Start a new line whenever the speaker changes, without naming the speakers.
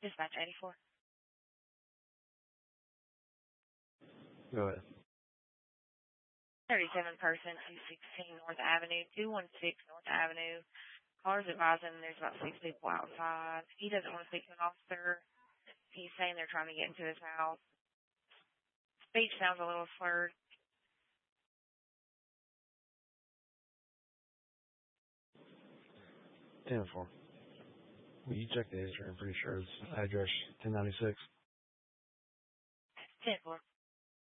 Dispatch 84.
Go ahead.
37 person, 216 North Avenue, 216 North Avenue. Callers advising there's about 6 people outside. He doesn't want to speak to an officer. He's saying they're trying to get into his house. Speech sounds a little slurred.
10-4. Will you check the history? I'm pretty sure it's address 1096.
10-4.